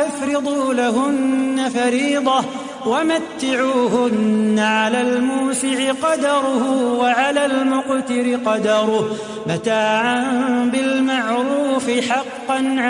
وأفرضوا لهن فريضة ومتعوهن على الموسع قدره وعلى المقتر قدره متاعا بالمعروف حقا